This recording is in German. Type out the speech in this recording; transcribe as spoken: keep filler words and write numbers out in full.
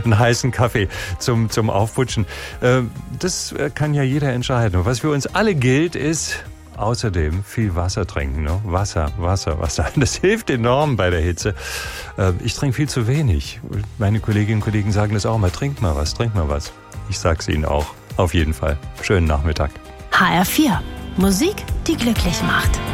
einen heißen Kaffee zum, zum Aufputschen. Das kann ja jeder entscheiden. Und was für uns alle gilt, ist außerdem viel Wasser trinken. Ne? Wasser, Wasser, Wasser. Das hilft enorm bei der Hitze. Ich trinke viel zu wenig. Meine Kolleginnen und Kollegen sagen das auch mal. Trink mal was, trink mal was. Ich sag's Ihnen auch. Auf jeden Fall. Schönen Nachmittag. H R vier. Musik, die glücklich macht.